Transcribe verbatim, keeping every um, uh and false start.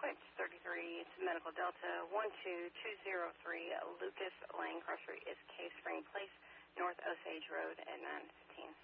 point three three to Medical Delta one two two zero three, Lucas Lane, cross street is Cave Spring Place, North Osage Road at nine fifteen.